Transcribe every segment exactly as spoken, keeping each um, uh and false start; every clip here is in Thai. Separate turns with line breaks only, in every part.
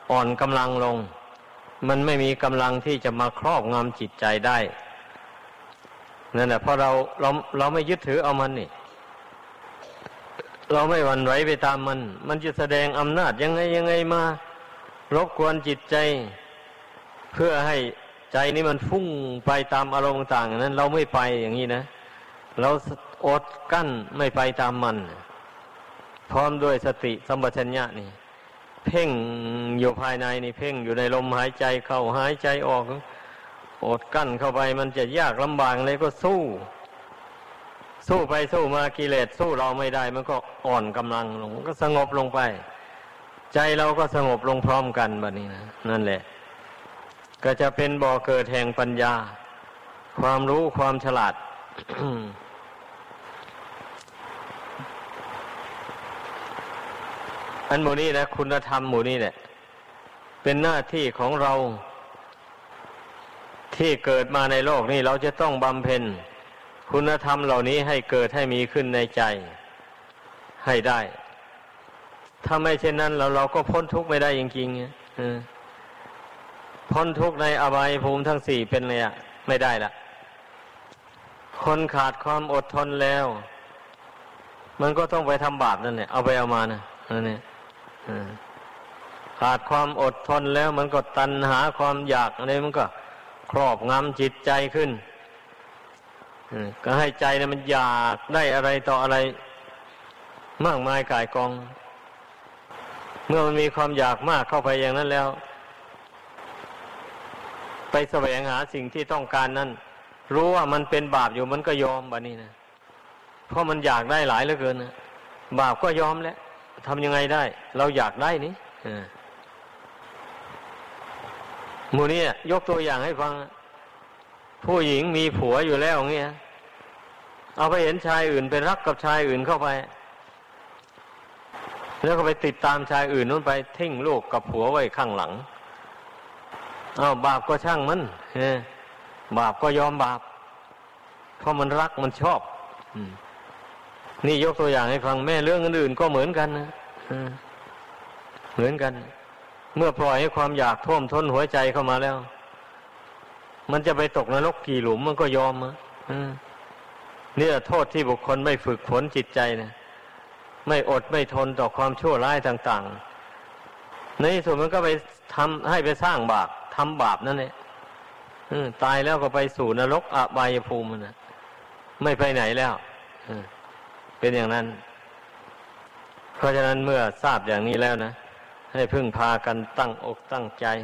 อ่อนกำลังลงมันไม่มีกำลังที่จะมาครอบงำจิตใจได้นั่นแหละเพราะเราเราเราไม่ยึดถือเอามันนี่เราไม่หวั่นไหวไปตามมันมันจะแสดงอำนาจยังไงยังไงมารบกวนจิตใจเพื่อให้ใจนี่มันฟุ้งไปตามอารมณ์ต่างๆนั้นเราไม่ไปอย่างนี้นะเราอดกั้นไม่ไปตามมันพร้อมด้วยสติสัมปชัญญะนี่เพ่งอยู่ภายในนี่เพ่งอยู่ในลมหายใจเข้าหายใจออกอดกั้นเข้าไปมันจะยากลำบากเลยก็สู้สู้ไปสู้มากิเลสสู้เราไม่ได้มันก็อ่อนกำลังลงก็สงบลงไปใจเราก็สงบลงพร้อมกันแบบนี้นะนั่นแหละก็จะเป็นบ่อเกิดแห่งปัญญาความรู้ความฉลาด อันหมู่นี้นะคุณธรรมหมู่นี้แหละเป็นหน้าที่ของเราที่เกิดมาในโลกนี้เราจะต้องบำเพ็ญคุณธรรมเหล่านี้ให้เกิดให้มีขึ้นในใจให้ได้ถ้าไม่เช่นนั้นเราเราก็พ้นทุกข์ไม่ได้จริงๆพ้นทุกข์ในอบายภูมิทั้งสี่เป็นเลยอ่ะไม่ได้ละคนขาดความอดทนแล้วมันก็ต้องไปทำบาปนั่นแหละเอาไปเอามานะนั่นเนี่ยขาดความอดทนแล้วมันก็ตัณหาความอยากอะไรมันก็ครอบงำจิตใจขึ้นก็ให้ใจเนี่ยมันอยากได้อะไรต่ออะไรมากมายก่ายกองเมื่อมันมีความอยากมากเข้าไปอย่างนั้นแล้วไปแสวงหาสิ่งที่ต้องการนั้นรู้ว่ามันเป็นบาปอยู่มันก็ยอมบัดนี้นะเพราะมันอยากได้หลายเหลือเกินนะบาปก็ยอมแล้วทำยังไงได้เราอยากได้นี่หมู่นี้ยกตัวอย่างให้ฟังผู้หญิงมีผัวอยู่แล้วอย่างเงี้ยเอาไปเห็นชายอื่นไปรักกับชายอื่นเข้าไปแล้วก็ไปติดตามชายอื่นนู้นไปทิ้งลูกกับผัวไว้ข้างหลังอ้าวบาปก็ช่างมันบาปก็ยอมบาปเพราะมันรักมันชอบนี่ยกตัวอย่างให้ฟังแม่เรื่องอื่นๆก็เหมือนกันนะเหมือนกันเมื่อปล่อยให้ความอยากท่วมท้นหัวใจเข้ามาแล้วมันจะไปตกนรกกี่หลุมมันก็ยอมอ่ะนี่แหละโทษที่บุคคลไม่ฝึกฝนจิตใจนะไม่อดไม่ทนต่อความชั่วร้ายต่างๆในที่สุดมันก็ไปทำให้ไปสร้างบาปทำบาปนั่นแหละตายแล้วก็ไปสู่นรกอบายภูมินะไม่ไปไหนแล้วเป็นอย่างนั้นเพราะฉะนั้นเมื่อทราบอย่างนี้แล้วนะให้พึ่งพากันตั้งอกตั้งใจ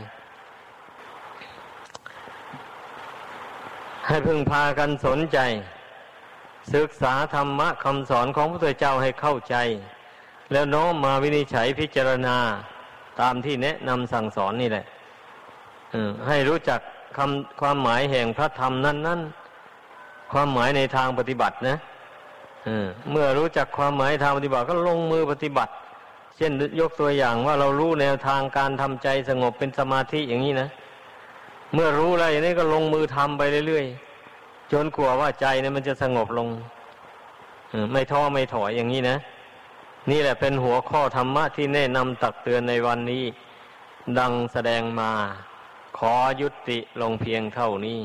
ให้พึ่งพากันสนใจศึกษาธรรมะคำสอนของพระพุทธเจ้าให้เข้าใจแล้วน้อมมาวินิจฉัยพิจารณาตามที่แนะนำสั่งสอนนี่แหละให้รู้จักคำความหมายแห่งพระธรรมนั้นๆความหมายในทางปฏิบัตินะเมื่อรู้จักความหมายทางปฏิบัติก็ลงมือปฏิบัติเช่นยกตัวอย่างว่าเรารู้แนวทางการทำใจสงบเป็นสมาธิอย่างนี้นะเมื่อรู้แล้วอย่างนี้ก็ลงมือทำไปเรื่อยๆจนกว่าว่าใจเนี่ยมันจะสงบลงไม่ท้อไม่ถอยอย่างนี้นะนี่แหละเป็นหัวข้อธรรมะที่แนะนำตักเตือนในวันนี้ดังแสดงมาขอยุติลงเพียงเท่านี้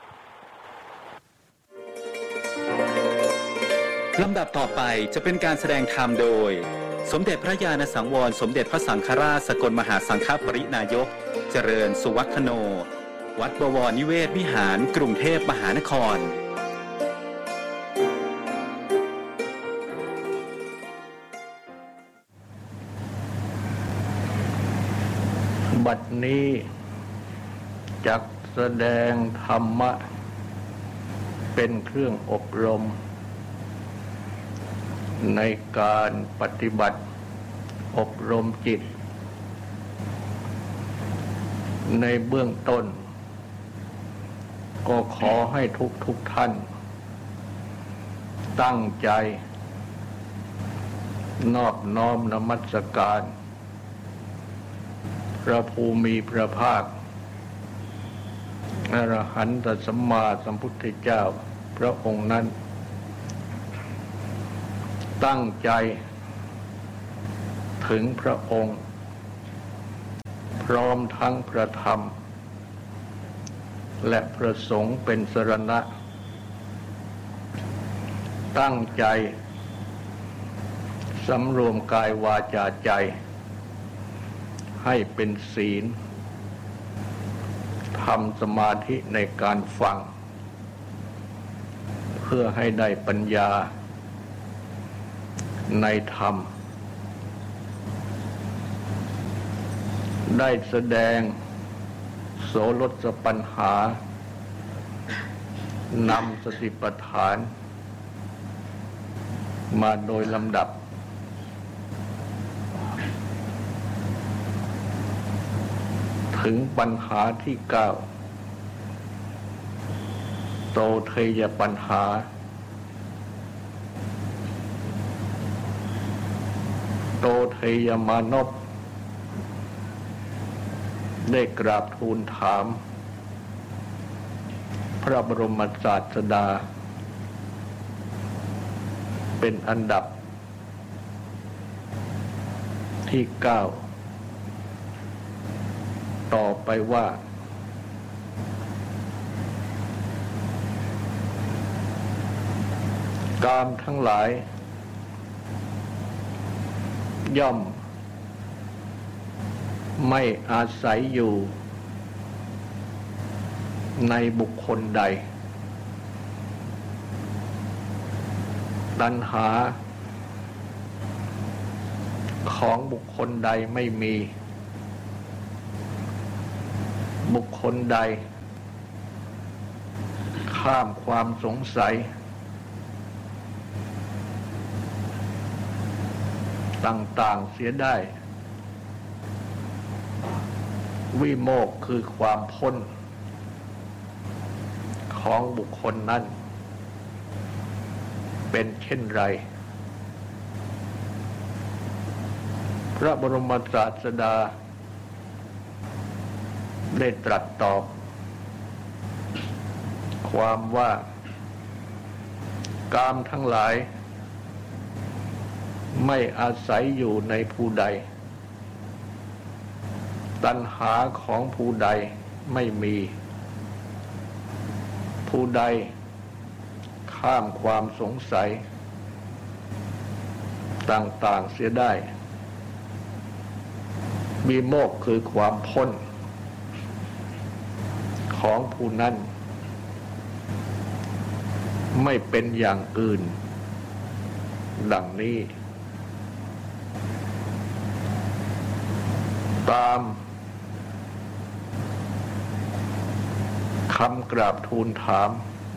ลำดับต่อไปจะเป็นการแสดงธรรมโดยสมเด็จพระญาณสังวรสมเด็จพระสังฆราชสกลมหาสังฆปรินายกเจริญสุวัฒโนวัดบวรนิเวศวิหารกรุงเทพมหานคร
บัดนี้จักแสดงธรรมะเป็นเครื่องอบรมในการปฏิบัติอบรมจิตในเบื้องต้นก็ขอให้ทุกทุกท่านตั้งใจนอบน้อมนมัสการพระภูมิพระภาคอรหันตสัมมาสัมพุทธเจ้าพระองค์นั้นตั้งใจถึงพระองค์พพร้อมทั้งพระธรรมและพระสงฆ์เป็นสรณะตั้งใจสำรวมกายวาจาใจให้เป็นศีลทำสมาธิในการฟังเพื่อให้ได้ปัญญาในธรรมได้แสดงโสรสปัญหานำสติปัฏฐานมาโดยลำดับถึงปัญหาที่เก้าโตเทยปัญหาโตเทยมานพได้กราบทูลถามพระบรมศาสดาเป็นอันดับที่เก้าต่อไปว่ากามทั้งหลายย่อมไม่อาศัยอยู่ในบุคคลใดตัณหาของบุคคลใดไม่มีบุคคลใดข้ามความสงสัยต่างๆเสียได้วิโมกข์คือความพ้นของบุคคลนั้นเป็นเช่นไรพระบรมศาสดาได้ตรัสตอบความว่ากามทั้งหลายไม่อาศัยอยู่ในผู้ใดตัณหาของผู้ใดไม่มีผู้ใดข้ามความสงสัยต่างๆเสียได้วิโมกข์คือความพ้นของผู้นั้นไม่เป็นอย่างอื่นดังนี้ตามคำกราบทูลถาม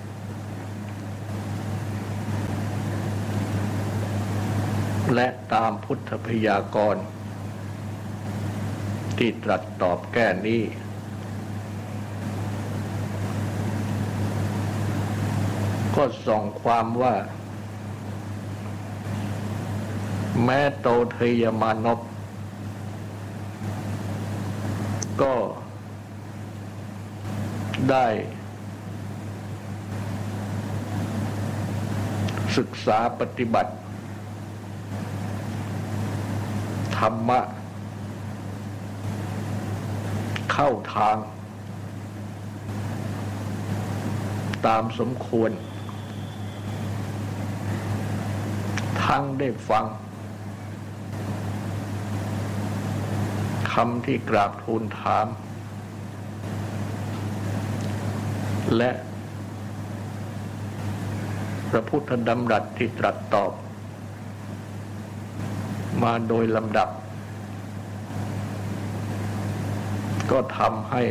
และตามพุทธพยากรณ์ที่ตรัสตอบแก้นี้ก็ส่องความว่าแม้โตเทยมานพก็ได้ศึกษาปฏิบัติธรรมะเข้าทางตามสมควรทั้งได้ฟังคำที่กราบทูลถามและพระพุทธดำรัสที่ตรัสตอบมาโดยลำดับก็ทำให้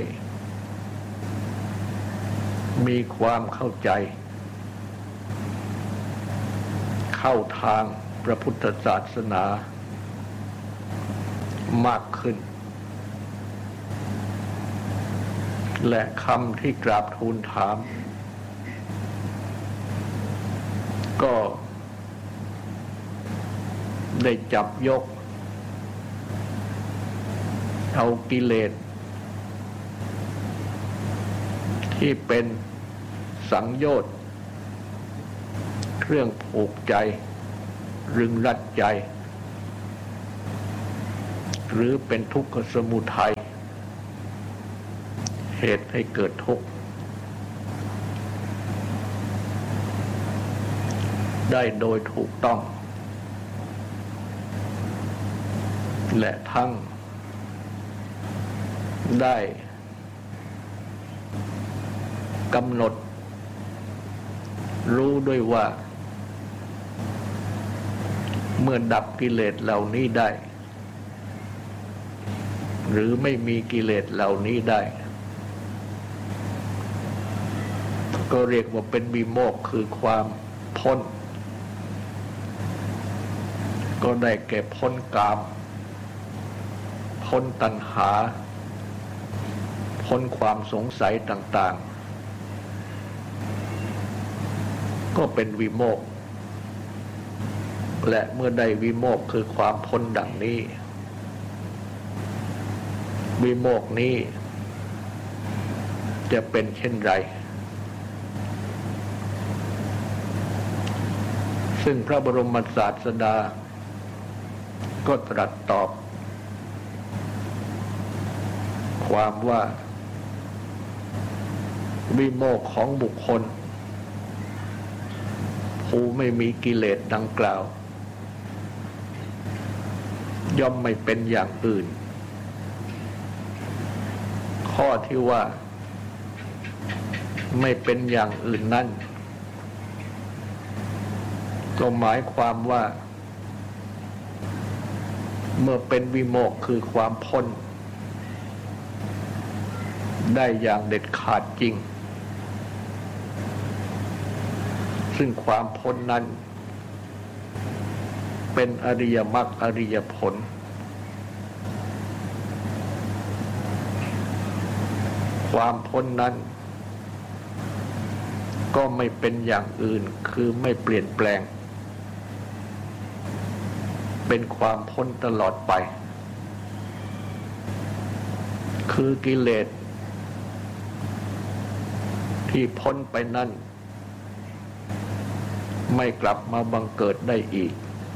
มีความเข้าใจเข้าทางพระพุทธศาสนามากขึ้นและคำที่กราบทูลถามก็ได้จับยกเอากิเลสที่เป็นสังโยชน์เครื่องผูกใจรึงรัดใจหรือเป็นทุกขสมุทัยเหตุให้เกิดทุกข์ได้โดยถูกต้องและทั้งได้กำหนดรู้ด้วยว่าเมื่อดับกิเลสเหล่านี้ได้หรือไม่มีกิเลสเหล่านี้ได้ก็เรียกว่าเป็นวิโมกข์คือความพ้นก็ได้แก่พ้นกามพ้นตัณหาพ้นความสงสัยต่างๆก็เป็นวิโมกข์และเมื่อได้วิโมกข์คือความพ้นดังนี้วิโมกข์นี้จะเป็นเช่นไรซึ่งพระบรมศาสดาก็ตรัสตอบความว่าวิโมกข์ของบุคคลผู้ไม่มีกิเลสดังกล่าวย่อมไม่เป็นอย่างอื่นข้อที่ว่าไม่เป็นอย่างอื่นนั่นก็หมายความว่าเมื่อเป็นวิโมกข์คือความพ้นได้อย่างเด็ดขาดจริงซึ่งความพ้นนั้นเป็นอริยมรรคอริยผลความพ้นนั้นก็ไม่เป็นอย่างอื่นคือไม่เปลี่ยนแปลงเป็นความพ้นตลอดไปคือกิเลสที่พ้นไปนั้นไม่กลับมาบังเกิดได้อีก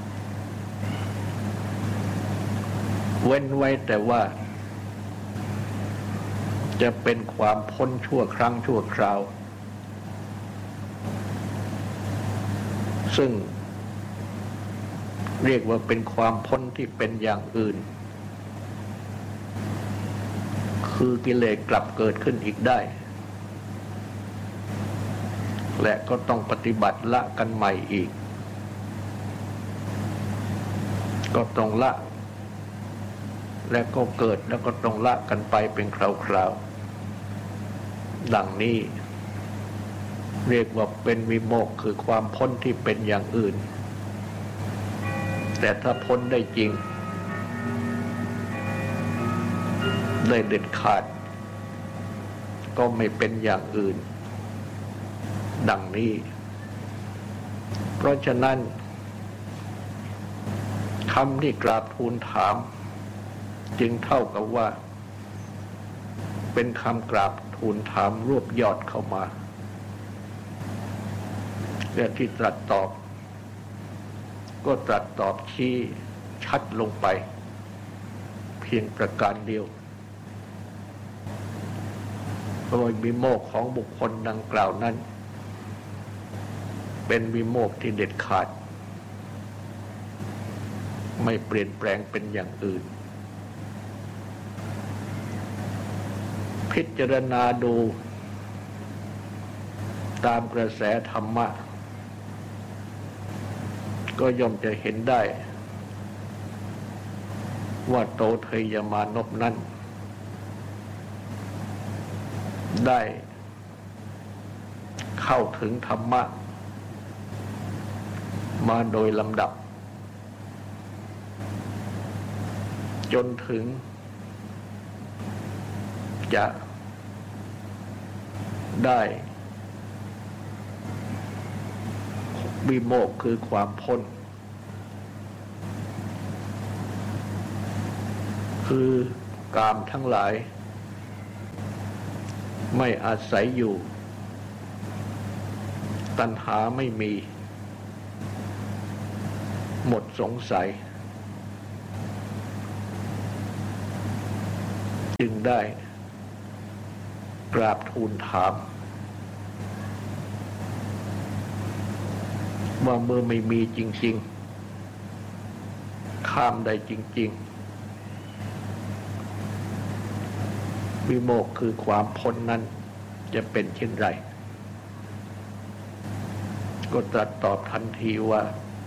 เว้นไว้แต่ว่าจะเป็นความพ้นชั่วครั้งชั่วคราวซึ่งเรียกว่าเป็นความพ้นที่เป็นอย่างอื่นคือกิเลสกลับเกิดขึ้นอีกได้และก็ต้องปฏิบัติละกันใหม่อีกก็ต้องละและก็เกิดแล้วก็ต้องละกันไปเป็นคราวๆดังนี้เรียกว่าเป็นวิโมกข์คือความพ้นที่เป็นอย่างอื่นแต่ถ้าพ้นได้จริงได้เด็ดขาดก็ไม่เป็นอย่างอื่นดังนี้เพราะฉะนั้นคำที่กราบทูลถามจึงเท่ากับว่าเป็นคำกราบทูลถามรวบยอดเข้ามาและที่ตรัสตอบก็ตรัสตอบชี้ชัดลงไปเพียงประการเดียวโดยวิโมกข์ของบุคคลดังกล่าวนั้นเป็นวิโมกข์ที่เด็ดขาดไม่เปลี่ยนแปลงเป็นอย่างอื่นพิจารณาดูตามกระแสธรรมะก็ย่อมจะเห็นได้ว่าโตเทยมานพนั้นได้เข้าถึงธรรมะมาโดยลำดับจนถึงจะได้วิโมกข์คือความพ้นคือกามทั้งหลายไม่อาศัยอยู่ตัณหาไม่มีหมดสงสัยจึงได้กราบทูลถามว่าเมื่อไม่มีจริงๆข้ามได้จริงๆวิโมกข์คือความพ้นนั้นจะเป็นเช่นไรก็ตรัสตอบทันทีว่า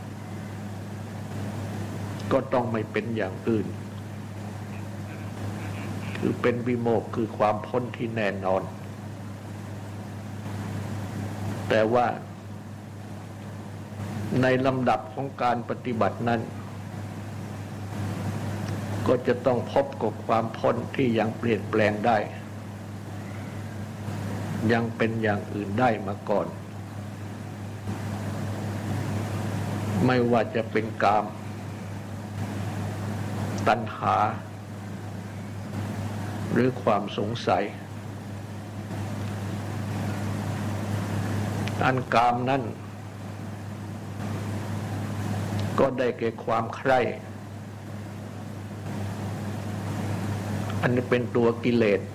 ก็ต้องไม่เป็นอย่างอื่นคือเป็นวิโมกข์คือความพ้นที่แน่นอนแต่ว่าในลำดับของการปฏิบัตินั้นก็จะต้องพบกับความพ้นที่ยังเปลี่ยนแปลงได้ยังเป็นอย่างอื่นได้มาก่อนไม่ว่าจะเป็นกามตัณหาหรือความสงสัยอันกามนั้นก็ได้แก่ความใคร่อันนี้เป็นตัวกิเลส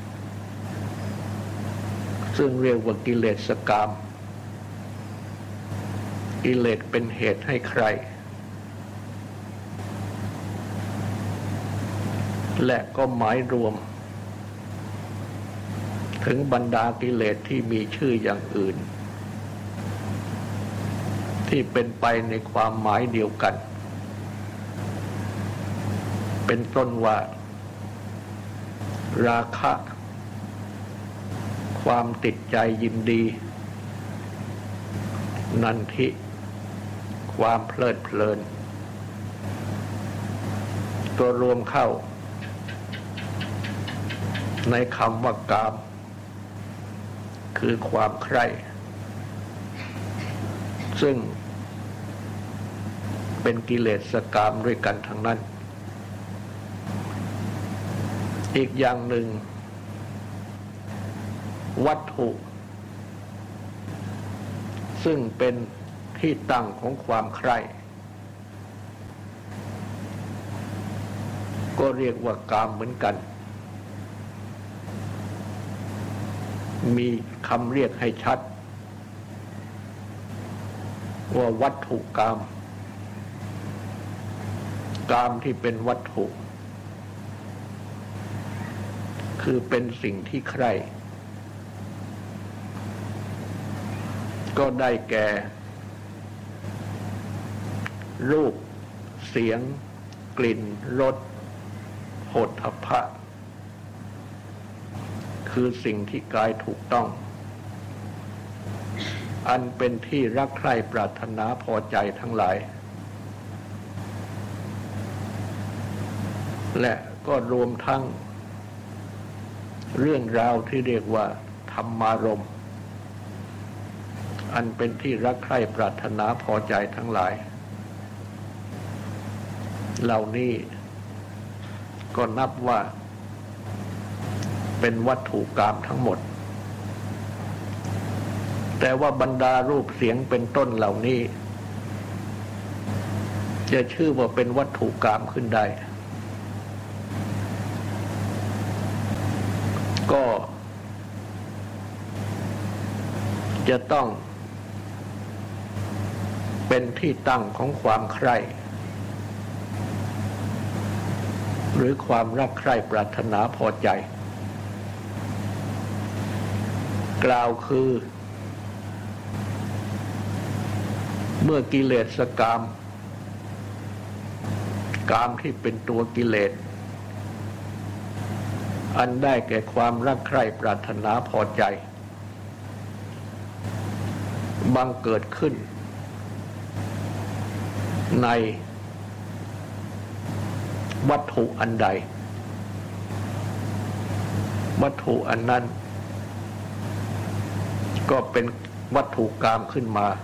ซึ่งเรียกว่ากิเลสกามกิเลสเป็นเหตุให้ใครและก็หมายรวมถึงบรรดากิเลสที่มีชื่ออย่างอื่นที่เป็นไปในความหมายเดียวกันเป็นต้นว่าราคะความติดใจยินดีนันทิความเพลิดเพลินตัวรวมเข้าในคำว่ากามคือความใคร่ซึ่งเป็นกิเลสกามด้วยกันทั้งนั้นอีกอย่างหนึ่งวัตถุซึ่งเป็นที่ตั้งของความใคร่ก็เรียกว่ากามเหมือนกันมีคำเรียกให้ชัดว่าวัตถุกามกามที่เป็นวัตถุคือเป็นสิ่งที่ใคร่ก็ได้แก่รูปเสียงกลิ่นรสโผฏฐัพพะคือสิ่งที่กายถูกต้องอันเป็นที่รักใคร่ปรารถนาพอใจทั้งหลายและก็รวมทั้งเรื่องราวที่เรียกว่าธรรมารมณ์อันเป็นที่รักใคร่ปรารถนาพอใจทั้งหลายเหล่านี้ก็นับว่าเป็นวัตถุกามทั้งหมดแต่ว่าบรรดารูปเสียงเป็นต้นเหล่านี้จะชื่อว่าเป็นวัตถุกามขึ้นได้ก็จะต้องเป็นที่ตั้งของความใคร่หรือความรักใคร่ปรารถนาพอใจกล่าวคือเมื่อกิเลสกามกามที่เป็นตัวกิเลสอันได้แก่ความรักใคร่ปรารถนาพอใจบังเกิดขึ้นในวัตถุอันใดวัตถุอันนั้นก็เป็นวัตถุกามขึ้นมา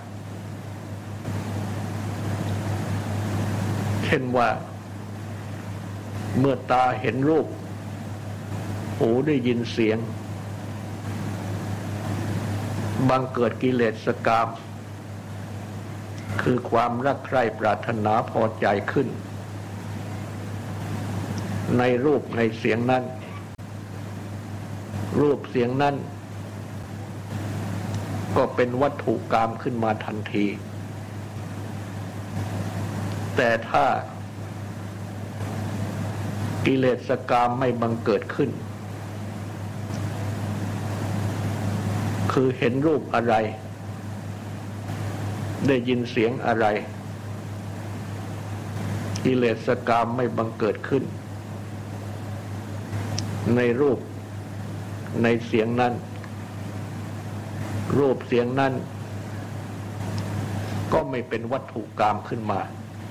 เช่นว่าเมื่อตาเห็นรูปหูได้ยินเสียงบังเกิดกิเลสกามคือความรักใคร่ปรารถนาพอใจขึ้นในรูปในเสียงนั้นรูปเสียงนั้นก็เป็นวัตถุกรรมขึ้นมาทันทีแต่ถ้ากิเลสกามไม่บังเกิดขึ้นคือเห็นรูปอะไรได้ยินเสียงอะไรกิเลสกามไม่บังเกิดขึ้นในรูปในเสียงนั้นรูปเสียงนั้นก็ไม่เป็นวัตถุกรรมขึ้นมา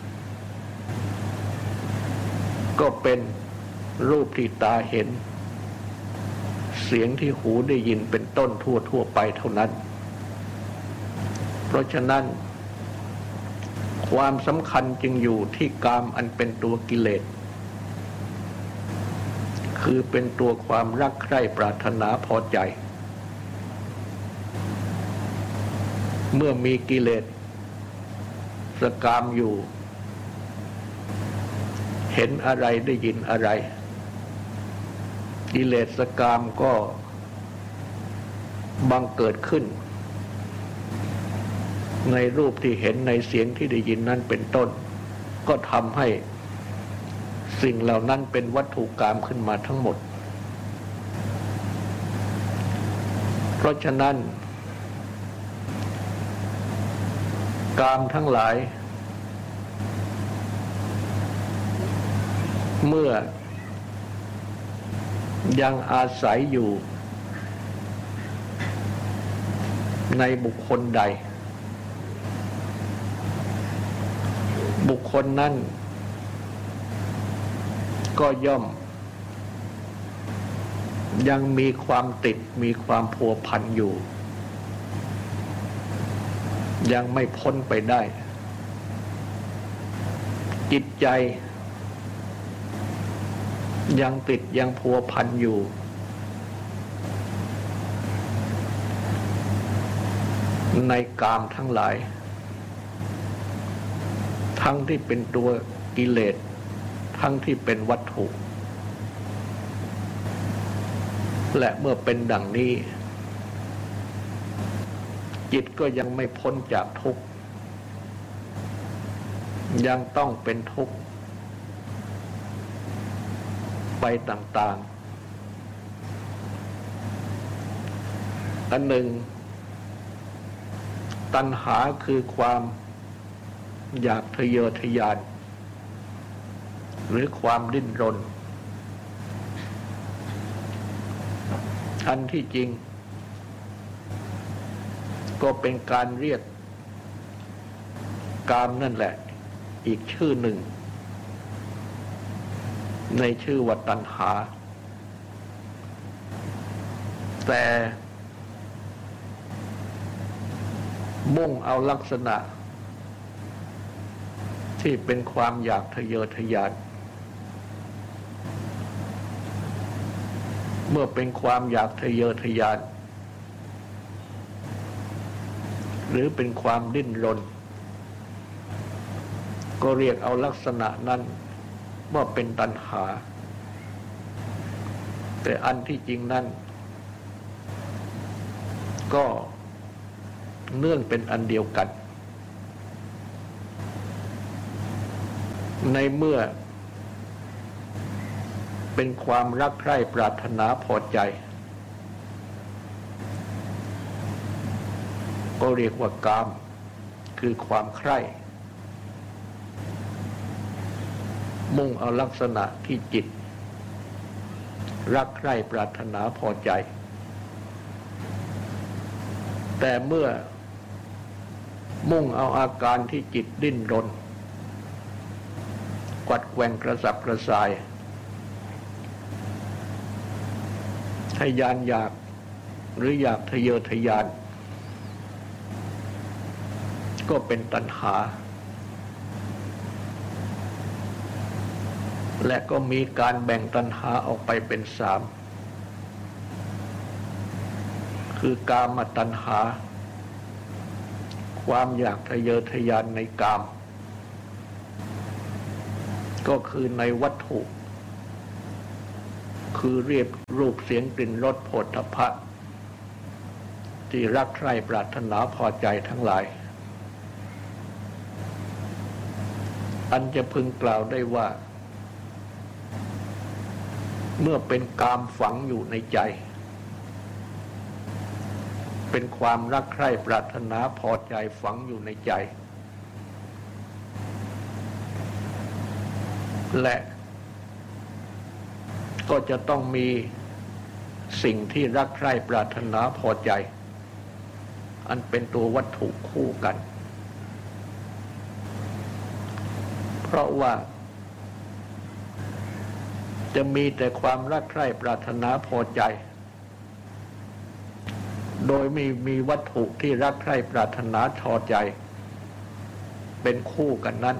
ก็เป็นรูปที่ตาเห็นเสียงที่หูได้ยินเป็นต้นทั่วทั่วไปเท่านั้นเพราะฉะนั้นความสำคัญจึงอยู่ที่กามอันเป็นตัวกิเลสคือเป็นตัวความรักใคร่ปรารถนาพอใจเมื่อมีกิเลสสกามอยู่เห็นอะไรได้ยินอะไรกิเลสกามก็บังเกิดขึ้นในรูปที่เห็นในเสียงที่ได้ยินนั้นเป็นต้นก็ทำให้สิ่งเหล่านั้นเป็นวัตถุกรรมขึ้นมาทั้งหมดเพราะฉะนั้นกามทั้งหลายเมื่อยังอาศัยอยู่ในบุคคลใดบุคคลนั้นก็ย่อมยังมีความติดมีความพัวพันอยู่ยังไม่พ้นไปได้จิตใจยังติดยังพัวพันอยู่ในกามทั้งหลายทั้งที่เป็นตัวกิเลสทั้งที่เป็นวัตถุและเมื่อเป็นดังนี้จิตก็ยังไม่พ้นจากทุกข์ยังต้องเป็นทุกข์ไปต่างๆอันหนึ่งตัณหาคือความอยากทะเยอทะยานหรือความดิ้นรนอันที่จริงก็เป็นการเรียกกามนั่นแหละอีกชื่อหนึ่งในชื่อว่าตัณหาแต่มุ่งเอาลักษณะที่เป็นความอยากทะเยอทะยานเมื่อเป็นความอยากทะเยอทะยานหรือเป็นความดิ้นรนก็เรียกเอาลักษณะนั้นว่าเป็นตัณหาแต่อันที่จริงนั้นก็เนื่องเป็นอันเดียวกันในเมื่อเป็นความรักใคร่ปรารถนาพอใจก็เรียกว่ากามคือความใคร่มุ่งเอาลักษณะที่จิตรักใคร่ปรารถนาพอใจแต่เมื่อมุ่งเอาอาการที่จิตดิ้นรนกวัดแกว่งกระสับกระส่ายทะยานอยากหรืออยากทะเยอทะยานก็เป็นตัณหาและก็มีการแบ่งตัณหาออกไปเป็นสามคือกามตัณหาความอยากทะเยอทะยานในกามก็คือในวัตถุคคือเรียบรูปเสียงกลิ่นรสโผฏฐัพพะที่รักใคร่ปรารถนาพอใจทั้งหลายอันจะพึงกล่าวได้ว่าเมื่อเป็นกามฝังอยู่ในใจเป็นความรักใคร่ปรารถนาพอใจฝังอยู่ในใจและก็จะต้องมีสิ่งที่รักใคร่ปรารถนาพอใจอันเป็นตัววัตถุคู่กันเพราะว่าจะมีแต่ความรักใคร่ปรารถนาพอใจโดยไม่มีวัตถุที่รักใคร่ปรารถนาพอใจเป็นคู่กันนั้น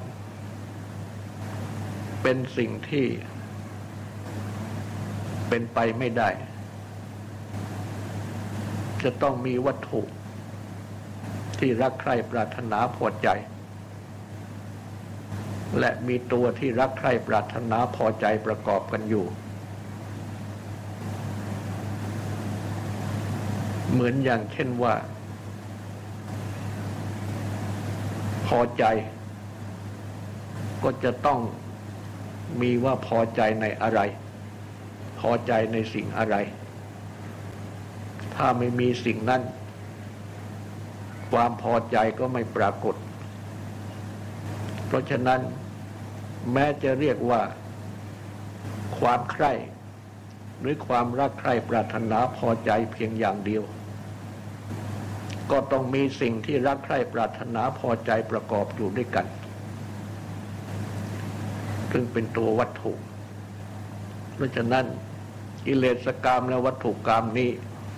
เป็นสิ่งที่เป็นไปไม่ได้จะต้องมีวัตถุที่รักใคร่ปรารถนาพอใจและมีตัวที่รักใคร่ปรารถนาพอใจประกอบกันอยู่เหมือนอย่างเช่นว่าพอใจก็จะต้องมีว่าพอใจในอะไรพอใจในสิ่งอะไรถ้าไม่มีสิ่งนั้นความพอใจก็ไม่ปรากฏเพราะฉะนั้นแม้จะเรียกว่าความใคร่หรือความรักใคร่ปรารถนาพอใจเพียงอย่างเดียวก็ต้องมีสิ่งที่รักใคร่ปรารถนาพอใจประกอบอยู่ด้วยกันซึ่งเป็นตัววัตถุเพราะฉะนั้นกิเลสกามและวัตถุกามนี้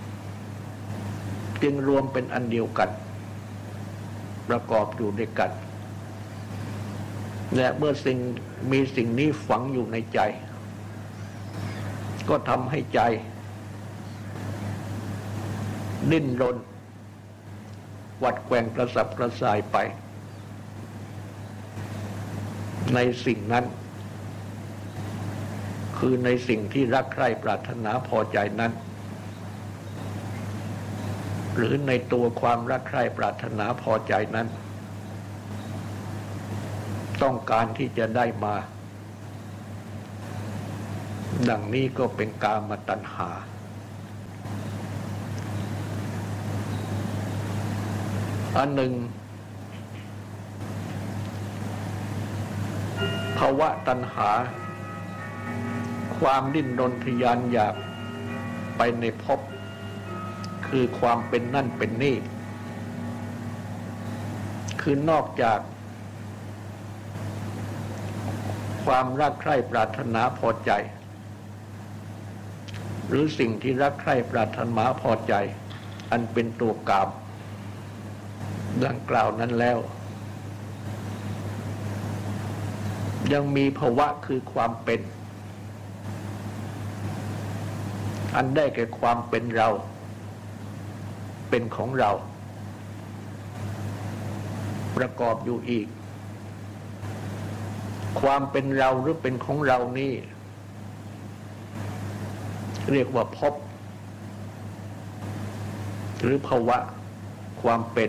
จึงรวมเป็นอันเดียวกันประกอบอยู่ด้วยกันและเมื่อสิ่งมีสิ่งนี้ฝังอยู่ในใจก็ทำให้ใจดิ้นรนหวัดแกว่งกระสับกระส่ายไปในสิ่งนั้นคือในสิ่งที่รักใคร่ปรารถนาพอใจนั้นหรือในตัวความรักใคร่ปรารถนาพอใจนั้นต้องการที่จะได้มาดังนี้ก็เป็นกามตัณหาอันหนึ่งภวะตัณหาความดิ้นรนทะยานอยากไปในภพคือความเป็นนั่นเป็นนี่คือนอกจากความรักใคร่ปรารถนาพอใจหรือสิ่งที่รักใคร่ปรารถนาพอใจอันเป็นตัวกามดังกล่าวนั้นแล้วยังมีภวะคือความเป็นอันได้แก่ความเป็นเราเป็นของเราประกอบอยู่อีกความเป็นเราหรือเป็นของเรานี่เรียกว่าภพหรือภวะความเป็น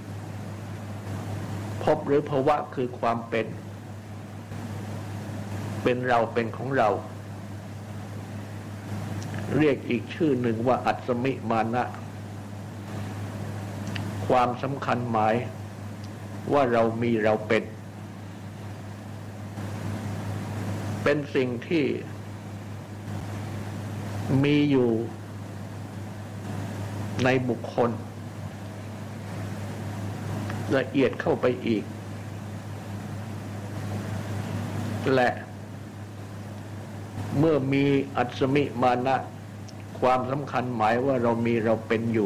ภพหรือภวะคือความเป็นเป็นเราเป็นของเราเรียกอีกชื่อหนึ่งว่าอัตสมิมานะความสำคัญหมายว่าเรามีเราเป็นเป็นสิ่งที่มีอยู่ในบุคคลละเอียดเข้าไปอีกและเมื่อมีอัตสมิมานะความสำคัญหมายว่าเรามีเราเป็นอยู่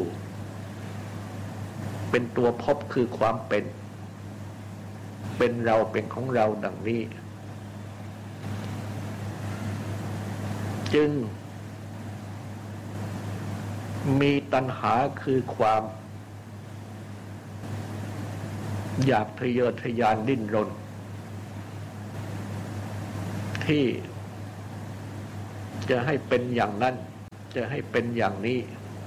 เป็นตัวภพคือความเป็นเป็นเราเป็นของเราดังนี้จึงมีตัณหาคือความอยากทะเยอทะยานดิ้นรนที่จะให้เป็นอย่างนั้นจะให้เป็นอย่างนี้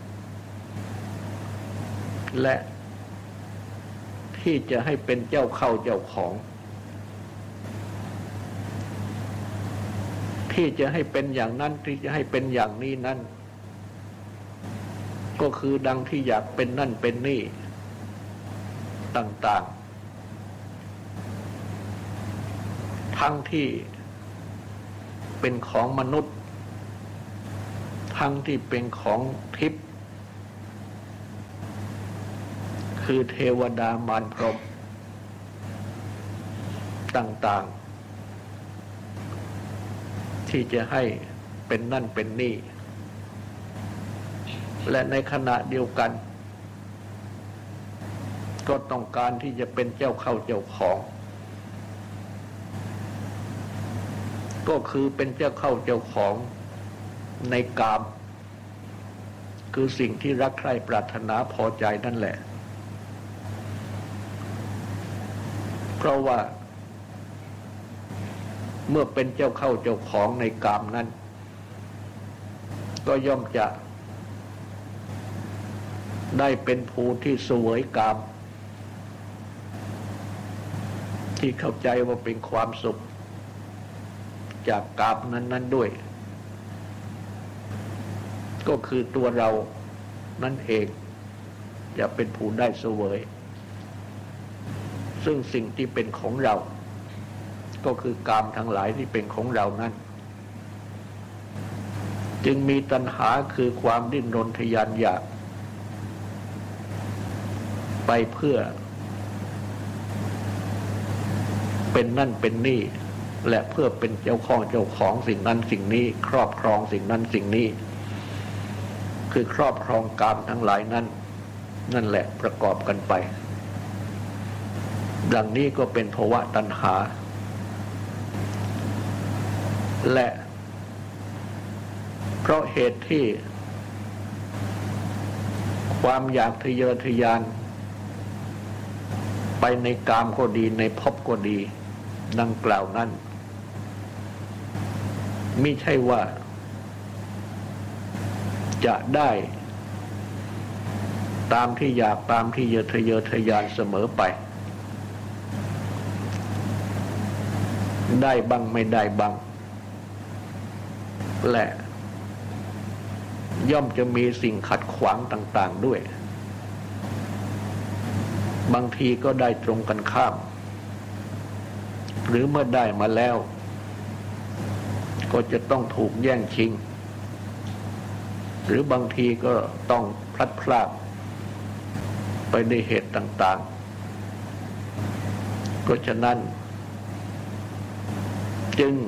และที่จะให้เป็นเจ้าเข้าเจ้าของที่จะให้เป็นอย่างนั้นที่จะให้เป็นอย่างนี้นั้นก็คือดังที่อยากเป็นนั่นเป็นนี่ต่างๆทั้งที่เป็นของมนุษย์ทั้งที่เป็นของทิพย์คือเทวดามารพรหมต่างๆที่จะให้เป็นนั่นเป็นนี่และในขณะเดียวกันก็ต้องการที่จะเป็นเจ้าเข้าเจ้าของก็คือเป็นเจ้าเข้าเจ้าของในกามคือสิ่งที่รักใคร่ปรารถนาพอใจนั่นแหละเพราะว่าเมื่อเป็นเจ้าเข้าเจ้าของในกามนั้นก็ย่อมจะได้เป็นผู้ที่เสวยกามที่เข้าใจว่าเป็นความสุขจากกามนั้นๆด้วยก็คือตัวเรานั่นเองจะเป็นผู้ได้เสวยซึ่งสิ่งที่เป็นของเราก็คือกามทั้งหลายที่เป็นของเรานั้นจึงมีตัณหาคือความดิ้นรนทยานอยากไปเพื่อเป็นนั่นเป็นนี่และเพื่อเป็นเจ้าของเจ้าของสิ่งนั้นสิ่งนี้ครอบครองสิ่งนั้นสิ่งนี้คือครอบครองกามทั้งหลายนั้นนั่นแหละประกอบกันไปดังนี้ก็เป็นภวตัณหาและเพราะเหตุที่ความอยากทะเยอทะยานไปในกามก็ดีในภพก็ดีดังกล่าวนั้นมิใช่ว่าจะได้ตามที่อยากตามที่ทะเยอทะยานเสมอไปได้บ้างไม่ได้บ้างและย่อมจะมีสิ่งขัดขวางต่างๆด้วยบางทีก็ได้ตรงกันข้ามหรือเมื่อได้มาแล้วก็จะต้องถูกแย่งชิงหรือบางทีก็ต้องพลัดพรากไปในเหตุต่างๆเพราะฉะนั้นจึง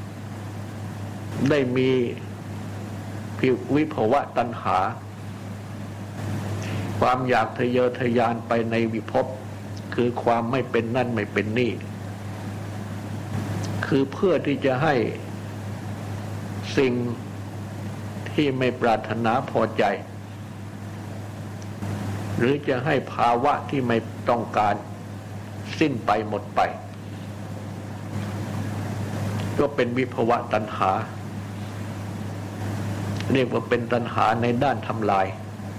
ได้มีวิภวตัณหาความอยากทะเยอทะยานไปในวิภพคือความไม่เป็นนั่นไม่เป็นนี่คือเพื่อที่จะให้สิ่งที่ไม่ปรารถนาพอใจหรือจะให้ภาวะที่ไม่ต้องการสิ้นไปหมดไปก็เป็นวิภวตัณหาเรียกว่าเป็นตัณหาในด้านทำลาย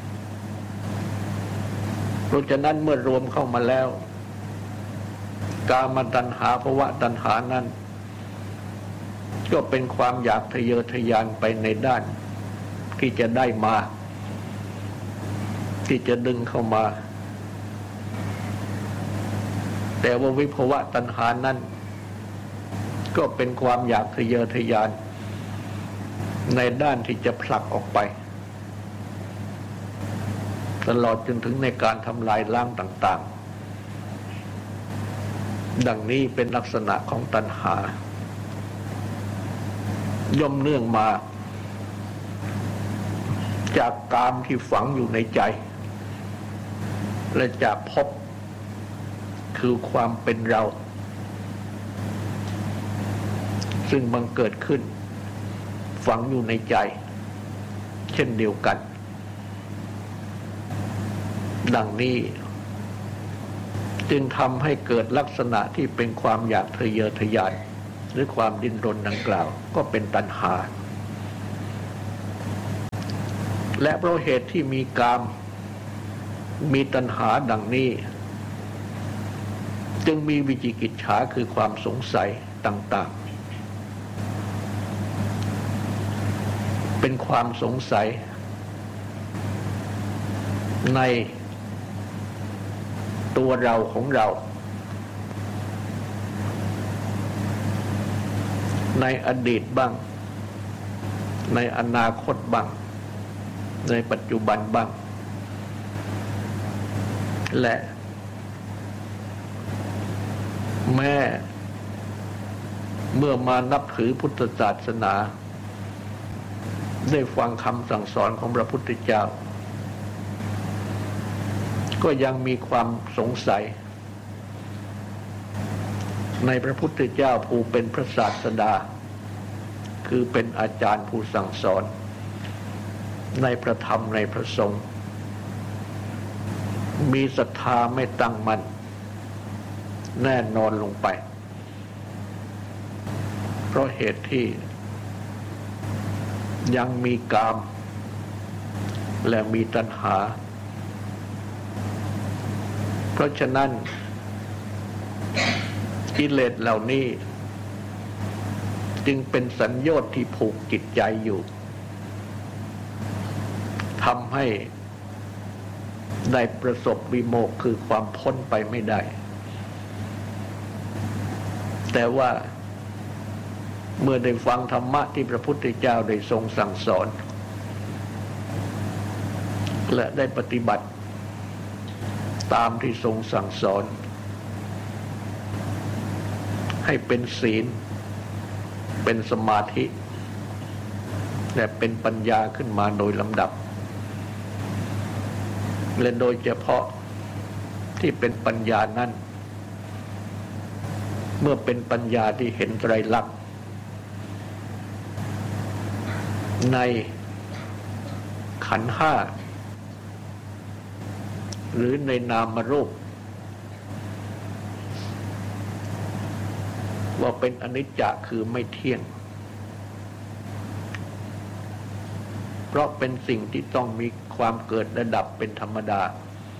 เพราะฉะนั้นเมื่อรวมเข้ามาแล้วกามตัณหาภวตัณหานั้นก็เป็นความอยากทะเยอทะยานไปในด้านที่จะได้มาที่จะดึงเข้ามาแต่ว่าวิภวตัณหานั้นก็เป็นความอยากทะเยอทะยานในด้านที่จะผลักออกไปตลอดจนถึงในการทำลายล้างต่างๆดังนี้เป็นลักษณะของตัณหาย่อมเนื่องมาจากกามที่ฝังอยู่ในใจและจากภพคือความเป็นเราซึ่งบังเกิดขึ้นฝังอยู่ในใจเช่นเดียวกันดังนี้จึงทำให้เกิดลักษณะที่เป็นความอยากทะเยอทะยานหรือความดิ้นรนดังกล่าวก็เป็นตัณหาและเพราะเหตุที่มีกามมีตัณหาดังนี้จึงมีวิจิกิจฉาคือความสงสัยต่างๆเป็นความสงสัยในตัวเราของเราในอดีตบ้างในอนาคตบ้างในปัจจุบันบ้างและแม้เมื่อมานับถือพุทธศาสนาได้ฟังคำสั่งสอนของพระพุทธเจ้าก็ยังมีความสงสัยในพระพุทธเจ้าผู้เป็นพระศาสดาคือเป็นอาจารย์ผู้สั่งสอนในพระธรรมในพระสงฆ์มีศรัทธาไม่ตั้งมั่นแน่นอนลงไปเพราะเหตุที่ยังมีกามและมีตัณหาเพราะฉะนั้นกิเลสเหล่านี้จึงเป็นสัญญาณที่ผูกจิตใจอยู่ทำให้ได้ประสบวิโมกข์คือความพ้นไปไม่ได้แต่ว่าเมื่อได้ฟังธรรมะที่พระพุทธเจ้าได้ทรงสั่งสอนและได้ปฏิบัติตามที่ทรงสั่งสอนให้เป็นศีลเป็นสมาธิและเป็นปัญญาขึ้นมาโดยลำดับและโดยเฉพาะที่เป็นปัญญานั้นเมื่อเป็นปัญญาที่เห็นไตรลักษณ์ในขันธ์ห้าหรือในนามรูปว่าเป็นอนิจจคือไม่เที่ยงเพราะเป็นสิ่งที่ต้องมีความเกิดและดับเป็นธรรมดา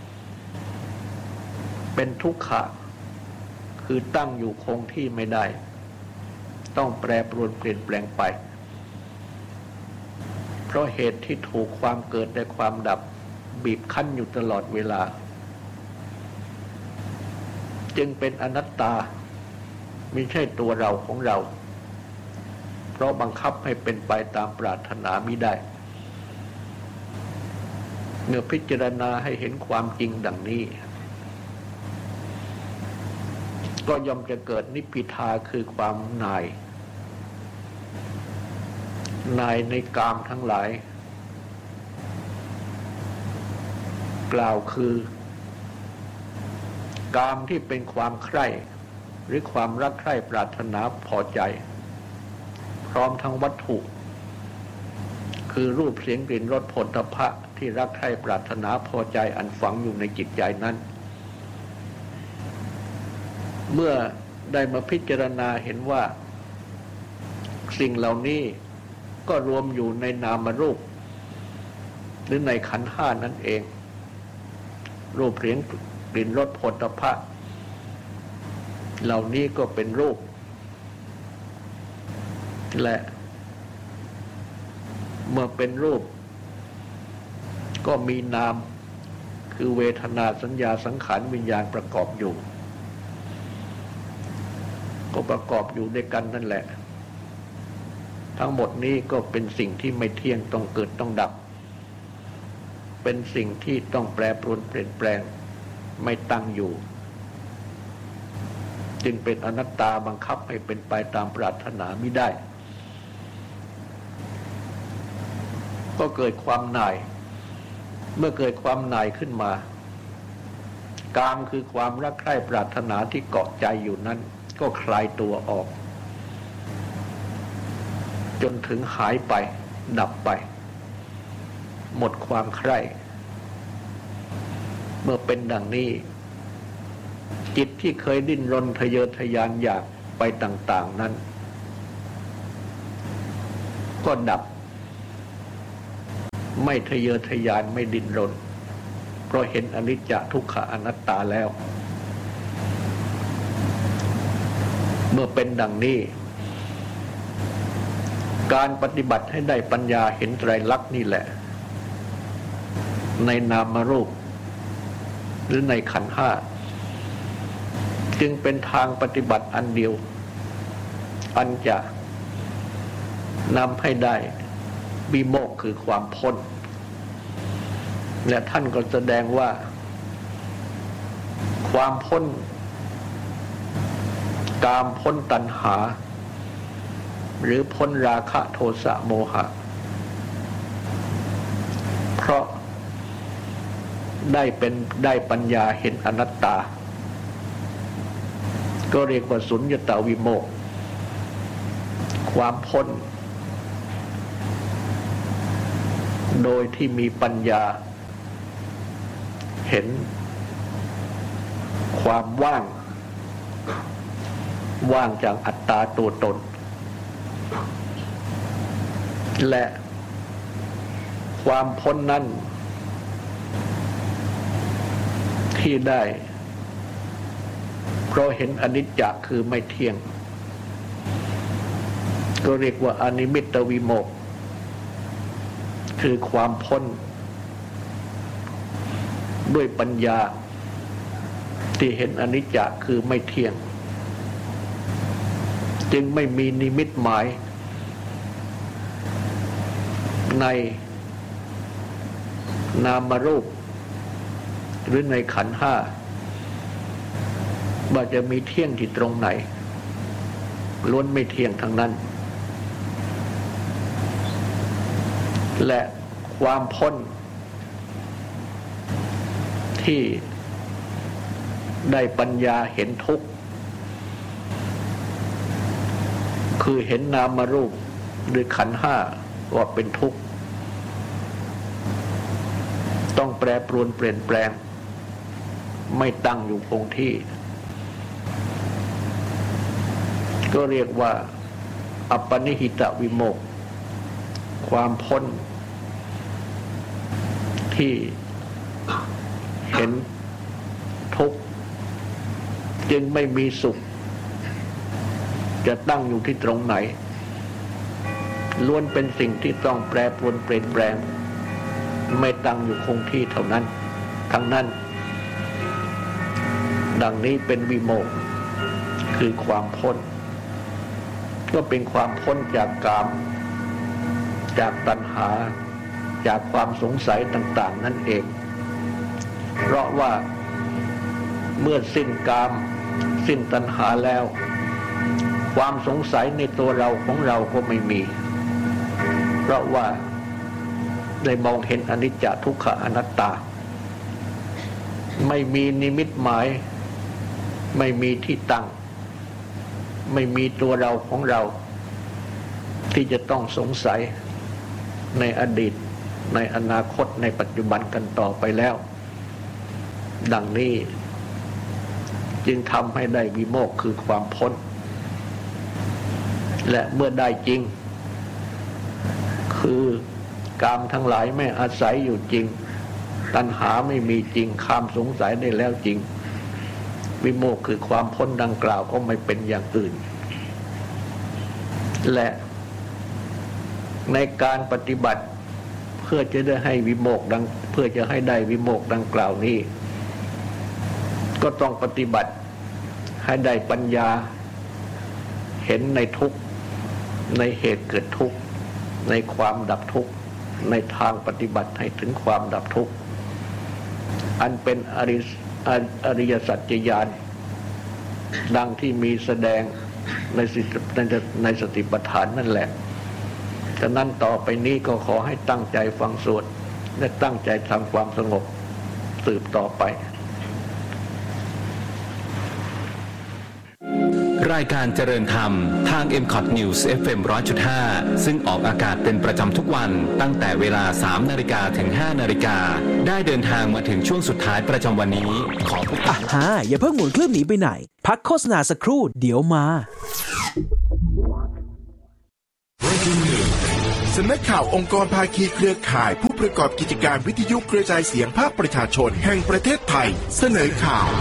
เป็นทุกขะคือตั้งอยู่คงที่ไม่ได้ต้องแปรปรวนเปลี่ยนแปลงไปเพราะเหตุที่ถูกความเกิดและความดับบีบคั้นอยู่ตลอดเวลาจึงเป็นอนัตตาไม่ใช่ตัวเราของเราเพราะบังคับให้เป็นไปตามปรารถนามิได้เมื่อพิจารณาให้เห็นความจริงดังนี้ก็ย่อมจะเกิดนิพพิทาคือความหน่ายหน่ายในกามทั้งหลายกล่าวคือกามที่เป็นความใคร่หรือความรักใคร่ปรารถนาพอใจพร้อมทั้งวัตถุคือรูปเสียงกลิ่นรสผลตภะที่รักใคร่ปรารถนาพอใจอันฝังอยู่ในจิตใจนั้นเมื่อได้มาพิจารณาเห็นว่าสิ่งเหล่านี้ก็รวมอยู่ในนามรูปหรือในขันธ์ห้านั่นเองรูปเสียงกลิ่นรสผลตภะเหล่านี้ก็เป็นรูปและเมื่อเป็นรูปก็มีนามคือเวทนาสัญญาสังขารวิญญาณประกอบอยู่ก็ประกอบอยู่ด้วยกันนั่นแหละทั้งหมดนี้ก็เป็นสิ่งที่ไม่เที่ยงต้องเกิดต้องดับเป็นสิ่งที่ต้องแปรปรวนเปลี่ยนแปลงไม่ตั้งอยู่จึงเป็นอนัตตาบังคับให้เป็นไปตามปรารถนามิได้ก็เกิดความหน่ายเมื่อเกิดความหน่ายขึ้นมากามคือความรักใคร่ปรารถนาที่เกาะใจอยู่นั้นก็คลายตัวออกจนถึงหายไปดับไปหมดความใคร่เมื่อเป็นดังนี้จิตที่เคยดิ้นรนทะเยอทะยานอยากไปต่างๆนั้นก็ดับไม่ทะเยอทะยานไม่ดิ้นรนเพราะเห็นอนิจจทุกขอนัตตาแล้วเมื่อเป็นดังนี้การปฏิบัติให้ได้ปัญญาเห็นไตรลักษณ์นี่แหละในนามรูปหรือในขันธ์ห้าจึงเป็นทางปฏิบัติอันเดียวอันจะนำให้ได้วิโมกข์คือความพ้นและท่านก็แสดงว่าความพ้นกามพ้นตัณหาหรือพ้นราคะโทสะโมหะเพราะได้เป็นได้ปัญญาเห็นอนัตตาก็เรียกว่าสุญญตาวิโมกข์ความพ้นโดยที่มีปัญญาเห็นความว่างว่างจากอัตตาตัวตนและความพ้นนั้นที่ได้เพราะเห็นอนิจจคือไม่เที่ยงก็เรียกว่าอนิมิตตวิโมกข์คือความพ้นด้วยปัญญาที่เห็นอนิจจคือไม่เที่ยงจึงไม่มีนิมิตหมายในนามรูปหรือในขันธ์ห้าว่าจะมีเที่ยงที่ตรงไหนล้วนไม่เที่ยงทั้งนั้นและความพ้นที่ได้ปัญญาเห็นทุกข์คือเห็นนามรูปหรือขันธ์ห้าว่าเป็นทุกข์ต้องแปรปรวนเปลี่ยนแปลงไม่ตั้งอยู่คงที่ก็เรียกว่าอัปปนิหิตวิโมกข์ความพ้นที่เห็นทุกข์จึงไม่มีสุขจะตั้งอยู่ที่ตรงไหนล้วนเป็นสิ่งที่ต้องแปรปรวนเปลี่ยนแปลงไม่ตั้งอยู่คงที่เท่านั้นทั้งนั้นดังนี้เป็นวิโมกข์คือความพ้นก็เป็นความพ้นจากกามจากตัณหาจากความสงสัยต่างๆนั่นเองเพราะว่าเมื่อสิ้นกามสิ้นตัณหาแล้วความสงสัยในตัวเราของเราก็ไม่มีเพราะว่าได้มองเห็นอนิจจทุกขอนัตตาไม่มีนิมิตหมายไม่มีที่ตั้งไม่มีตัวเราของเราที่จะต้องสงสัยในอดีตในอนาคตในปัจจุบันกันต่อไปแล้วดังนี้จึงทำให้ได้วิโมกข์คือความพ้นและเมื่อได้จริงคือกามทั้งหลายไม่อาศัยอยู่จริงตัณหาไม่มีจริงข้ามสงสัยได้แล้วจริงวิโมกข์คือความพ้นดังกล่าวก็ไม่เป็นอย่างอื่นและในการปฏิบัติเพื่อจะได้ให้วิโมกข์ดังเพื่อจะให้ได้วิโมกข์ดังกล่าวนี้ก็ต้องปฏิบัติให้ได้ปัญญาเห็นในทุกข์ในเหตุเกิดทุกข์ในความดับทุกข์ในทางปฏิบัติให้ถึงความดับทุกข์อันเป็นอริอริยสัจญาณดังที่มีแสดงในสติในสติปัฏฐานนั่นแหละฉะนั้นต่อไปนี้ก็ขอให้ตั้งใจฟังสวดและตั้งใจทำความสงบสืบต่อไป
รายการเจริญธรรมทาง เอ็ม คอท News เอฟ เอ็ม หนึ่งร้อยจุดห้า ซึ่งออกอากาศเป็นประจำทุกวันตั้งแต่เวลา สามนาฬิกา ถึง ห้านาฬิกา ได้เดินทางมาถึงช่วงสุดท้ายประจำวันนี้ขอพบกัน
อ่าอย่าเพิ่งหมุนเครื่องหนีไปไหนพักโฆษณาสักครู่เดี๋ยวมา Breaking news
สำนักข่าวองค์กรภาคีเครือข่ายผู้ประกอบกิจการวิทยุกระจายเสียงภาคประชาชนแห่งประเทศไทยเสนอข่าว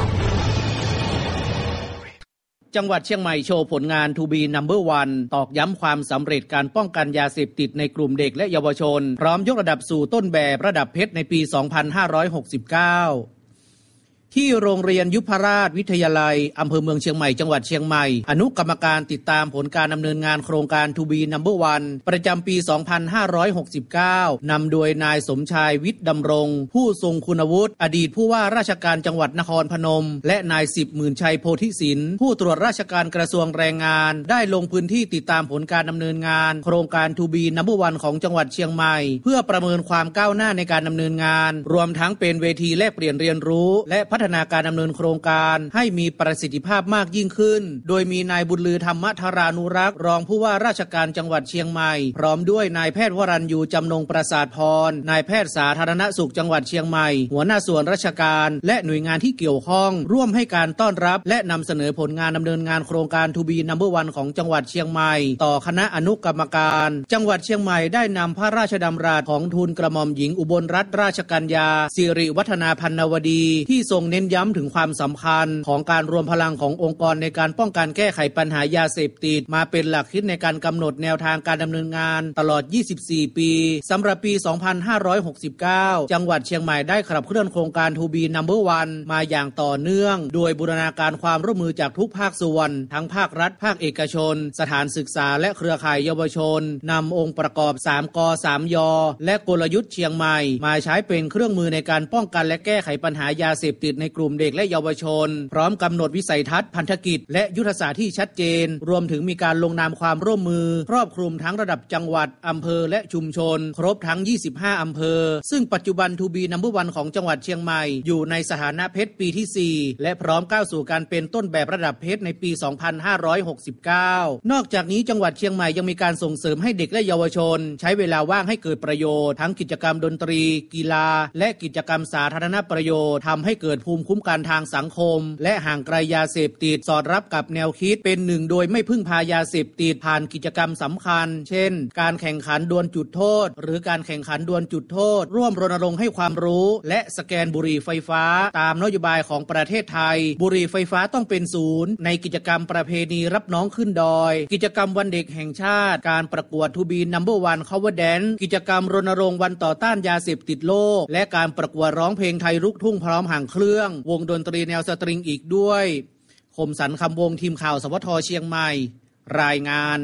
จังหวัดเชียงใหม่โชว์ผลงาน To be นัมเบอร์ วัน ตอกย้ำความสำเร็จการป้องกันยาเสพติดในกลุ่มเด็กและเยาวชนพร้อมยกระดับสู่ต้นแบบระดับเพชรในปี สองพันห้าร้อยหกสิบเก้าที่โรงเรียนยุพราชวิทยาลัยอำเภอเมืองเชียงใหม่จังหวัดเชียงใหม่อนุกรรมการติดตามผลการดำเนินงานโครงการ To be นัมเบอร์ วัน ประจำปี สองพันห้าร้อยหกสิบเก้านำโดยนายสมชายวิทย์ดำรงผู้ทรงคุณวุฒิอดีตผู้ว่าราชการจังหวัดนครพนมและนายสิบหมื่นชัยโพธิสินผู้ตรวจราชการกระทรวงแรงงานได้ลงพื้นที่ติดตามผลการดำเนินงานโครงการ To be นัมเบอร์ วัน ของจังหวัดเชียงใหม่เพื่อประเมินความก้าวหน้าในการดำเนินงานรวมทั้งเป็นเวทีแลกเปลี่ยนเรียนรู้และพัฒนาการดำเนินโครงการให้มีประสิทธิภาพมากยิ่งขึ้นโดยมีนายบุญลือธรรมธารานุรักษ์รองผู้ว่าราชการจังหวัดเชียงใหม่พร้อมด้วยนายแพทย์วรัญยูจำนงประสาทพรนายแพทย์สาธารณสุขจังหวัดเชียงใหม่หัวหน้าส่วนราชการและหน่วยงานที่เกี่ยวข้องร่วมให้การต้อนรับและนำเสนอผลงานดำเนินงานโครงการ To be นัมเบอร์ วัน ของจังหวัดเชียงใหม่ต่อคณะอนุกรรมการจังหวัดเชียงใหม่ได้นำพระราชดำรัสของทูลกระหม่อมหญิงอุบลรัตนราชกัญญาสิริวัฒนาพันนวดีที่ทรงเน้นย้ำถึงความสำคัญของการรวมพลังขององค์กรในการป้องกันแก้ไขปัญหายาเสพติดมาเป็นหลักคิดในการกำหนดแนวทางการดำเนินงานตลอดยี่สิบสี่ปีสำหรับปี สองพันห้าร้อยหกสิบเก้า จังหวัดเชียงใหม่ได้ขับเคลื่อนโครงการ To be นัมเบอร์ วัน มาอย่างต่อเนื่องโดยบูรณาการความร่วมมือจากทุกภาคส่วนทั้งภาครัฐภาคเอกชนสถานศึกษาและเครือข่ายเยาวชนนำองค์ประกอบสามกสามยและกลยุทธ์เชียงใหม่มาใช้เป็นเครื่องมือในการป้องกันและแก้ไขปัญหายาเสพติดในกลุ่มเด็กและเยาวชนพร้อมกำหนดวิสัยทัศน์พันธกิจและยุทธศาสตร์ที่ชัดเจนรวมถึงมีการลงนามความร่วมมือครอบคลุมทั้งระดับจังหวัดอำเภอและชุมชนครบทั้งยี่สิบห้าอำเภอซึ่งปัจจุบัน To be นัมเบอร์ วัน ของจังหวัดเชียงใหม่อยู่ในสถานะเพชรปีที่สี่และพร้อมก้าวสู่การเป็นต้นแบบระดับเพชรในปี สองพันห้าร้อยหกสิบเก้านอกจากนี้จังหวัดเชียงใหม่ยังมีการส่งเสริมให้เด็กและเยาวชนใช้เวลาว่างให้เกิดประโยชน์ทั้งกิจกรรมดนตรีกีฬาและกิจกรรมสาธารณประโยชน์ทำให้เกิดภูมิคุ้มกันทางสังคมและห่างไกลยาเสพติดสอดรับกับแนวคิดเป็นหนึ่งโดยไม่พึ่งพายาเสพติดผ่านกิจกรรมสำคัญเช่นการแข่งขันดวลจุดโทษหรือการแข่งขันดวลจุดโทษร่วมรณรงค์ให้ความรู้และสแกนบุหรี่ไฟฟ้าตามนโยบายของประเทศไทยบุหรี่ไฟฟ้าต้องเป็นศูนย์ในกิจกรรมประเพณีรับน้องขึ้นดอยกิจกรรมวันเด็กแห่งชาติการประกวด To be นัมเบอร์ วัน Cover Dance กิจกรรมรณรงค์วันต่อต้านยาเสพติดโลกและการประกวดร้องเพลงไทยลูกทุ่งพร้อมห่างเครื่องวงดนตรีแนวสตริงอีกด้วยคมสันคำวงทีมข่าวสวทเชียงใหม่รายงาน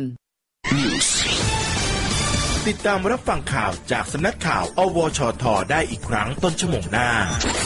ติดตามรับฟังข่าวจากสำนักข่าวอวชทได้อีกครั้งต้นชั่วโมงหน้า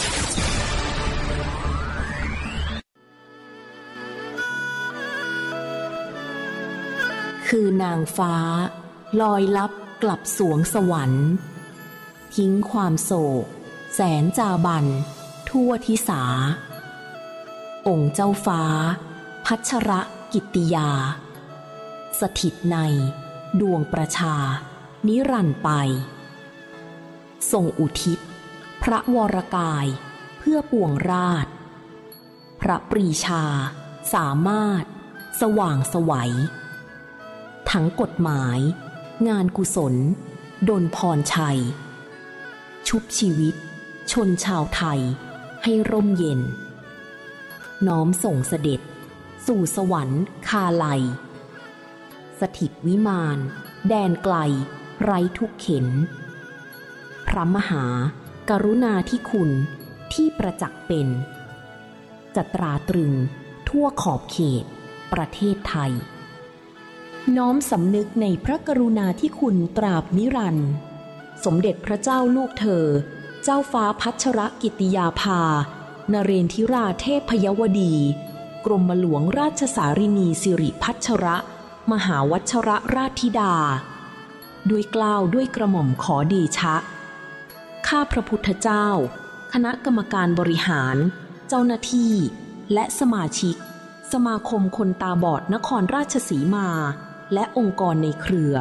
คือนางฟ้าลอยลับกลับสวงสวรรค์ทิ้งความโศกแสนจาบันทั่วทิสาองค์เจ้าฟ้าพัชรกิตติยาสถิตในดวงประชานิรันดร์ไปทรงอุทิศพระวรกายเพื่อปวงราชพระปรีชาสามารถสว่างไสวทั้งกฎหมายงานกุศลดลพรชัยชุบชีวิตชนชาวไทยให้ร่มเย็นน้อมส่งเสด็จสู่สวรรค์คาไลสถิตวิมานแดนไกลไร้ทุกเข็นพระมหากรุณาธิคุณที่ประจักษ์เป็นจะตราตรึงทั่วขอบเขตประเทศไทยน้อมสำนึกในพระกรุณาธิคุณตราบนิรันดร์สมเด็จพระเจ้าลูกเธอเจ้าฟ้าพัชรกิติยาภานเรนทิราเทพยวดีกรมหลวงราชสารินีสิริพัชรมหาวัชรราชธิดาด้วยเกล้าด้วยกระหม่อมขอเดชะข้าพระพุทธเจ้าคณะกรรมการบริหารเจ้าหน้าที่และสมาชิกสมาคมคนตาบอดนครราชสีมาและองค์กรในเครือ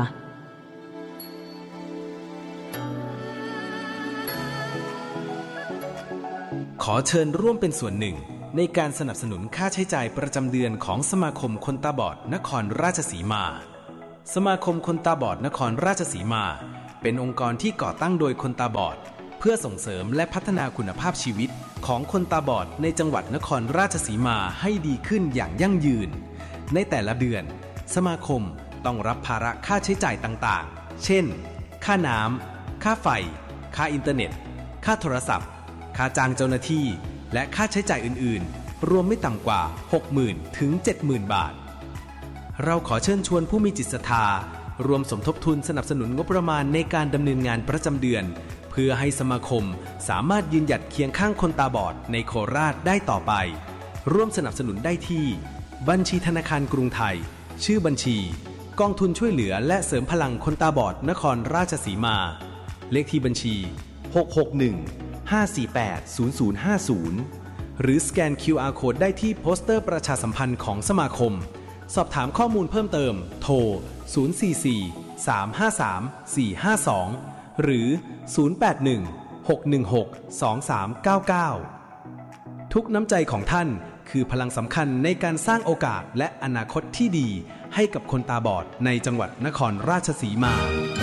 ขอเชิญร่วมเป็นส่วนหนึ่งในการสนับสนุนค่าใช้จ่ายประจำเดือนของสมาคมคนตาบอดนครราชสีมาสมาคมคนตาบอดนครราชสีมาเป็นองค์กรที่ก่อตั้งโดยคนตาบอดเพื่อส่งเสริมและพัฒนาคุณภาพชีวิตของคนตาบอดในจังหวัดนครราชสีมาให้ดีขึ้นอย่างยั่งยืนในแต่ละเดือนสมาคมต้องรับภาระค่าใช้จ่ายต่างๆเช่นค่าน้ำค่าไฟค่าอินเทอร์เน็ตค่าโทรศัพท์ค่าจ้างเจ้าหน้าที่และค่าใช้จ่ายอื่นๆรวมไม่ต่ำกว่า หกหมื่น ถึง เจ็ดหมื่น บาทเราขอเชิญชวนผู้มีจิตศรัทธารวมสมทบทุนสนับสนุนงบประมาณในการดำเนินงานประจำเดือนเพื่อให้สมาคมสามารถยืนหยัดเคียงข้างคนตาบอดในโคราชได้ต่อไปร่วมสนับสนุนได้ที่บัญชีธนาคารกรุงไทยชื่อบัญชีกองทุนช่วยเหลือและเสริมพลังคนตาบอดนครราชสีมาเลขที่บัญชีหก หก หนึ่ง ห้า สี่ แปด ศูนย์ ศูนย์ ห้า ศูนย์หรือสแกน คิว อาร์ Code ได้ที่โปสเตอร์ประชาสัมพันธ์ของสมาคมสอบถามข้อมูลเพิ่มเติมโทรศูนย์ สี่ สี่ สาม ห้า สาม สี่ ห้า สองหรือศูนย์ แปด หนึ่ง หก หนึ่ง หก สอง สาม เก้า เก้าทุกน้ำใจของท่านคือพลังสำคัญในการสร้างโอกาสและอนาคตที่ดีให้กับคนตาบอดในจังหวัดนครราชสีมา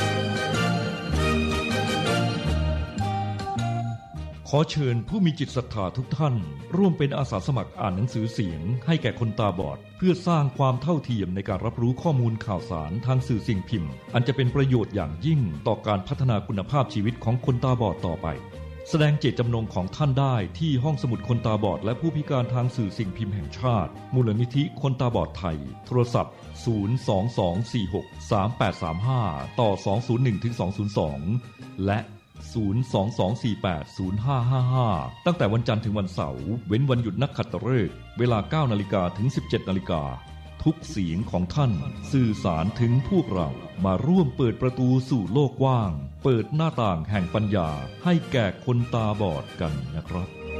ขอเชิญผู้มีจิตศรัทธาทุกท่านร่วมเป็นอาสาสมัครอ่านหนังสือเสียงให้แก่คนตาบอดเพื่อสร้างความเท่าเทียมในการรับรู้ข้อมูลข่าวสารทางสื่อสิ่งพิมพ์อันจะเป็นประโยชน์อย่างยิ่งต่อการพัฒนาคุณภาพชีวิตของคนตาบอดต่อไปแสดงเจตจำนงของท่านได้ที่ห้องสมุดคนตาบอดและผู้พิการทางสื่อสิ่งพิมพ์แห่งชาติมูลนิธิคนตาบอดไทยโทรศัพท์ศูนย์ สอง สอง สี่ หก สาม แปด สาม ห้าต่อสองศูนย์หนึ่งถึงสองศูนย์สองและศูนย์ สอง สอง สี่ แปด ศูนย์ ห้า ห้า ห้าตั้งแต่วันจันทร์ถึงวันเสาร์เว้นวันหยุดนักขัตฤกษ์เวลา เก้านาฬิกา ถึง สิบเจ็ดนาฬิกาทุกเสียงของท่านสื่อสารถึงพวกเรามาร่วมเปิดประตูสู่โลกกว้างเปิดหน้าต่างแห่งปัญญาให้แก่คนตาบอดกันนะครับ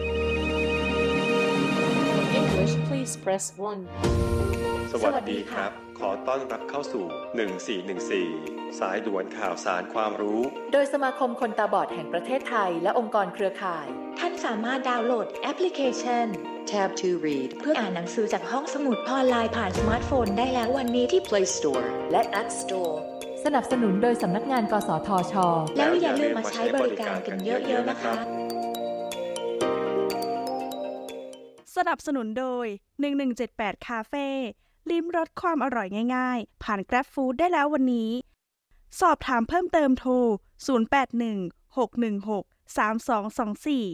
English please press one
สวัสดีครับขอต้อนรับเข้าสู่หนึ่งสี่หนึ่งสี่สายด่วนข่าวสารความรู้
โดยสมาคมคนตาบอดแห่งประเทศไทยและองค์กรเครือข่าย
ท่านสามารถดาวน์โหลดแอปพลิเคชัน Tab to Read เพื่ออ่านหนังสือจากห้องสมุดออนไลน์ผ่านสมาร์ทโฟนได้แล้ววันนี้ที่ Play Store และ App Store
สนับสนุนโดยสำนักงานกสทช.
แล้วอย่าลืมมาใช้บริการกันเยอะๆนะคะ
สนับสนุนโดยหนึ่งหนึ่งเจ็ดแปดคาเฟ่ลิ้มรสความอร่อยง่ายๆผ่าน Grab Food ได้แล้ววันนี้สอบถามเพิ่มเติมโทรศูนย์ แปด หนึ่ง หก หนึ่ง หก สาม สอง สอง สี่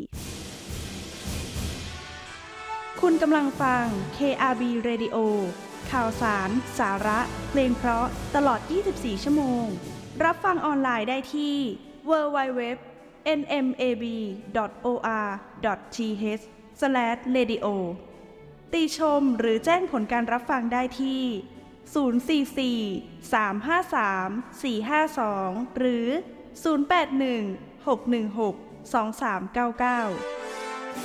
คุณกำลังฟัง เค อาร์ บี Radio ข่าวสารสาระเพลงเพราะตลอดยี่สิบสี่ชั่วโมงรับฟังออนไลน์ได้ที่ ดับเบิลยู ดับเบิลยู ดับเบิลยู ดอท เอ็น เอ็ม เอ บี ดอท โอ อาร์ ดอท ที เอช สแลช เรดิโอ ติชมหรือแจ้งผลการรับฟังได้ที่ศูนย์ สี่ สี่ สาม ห้า สาม สี่ ห้า สองหรือศูนย์ แปด หนึ่ง หก หนึ่ง หก สอง สาม เก้า เก้า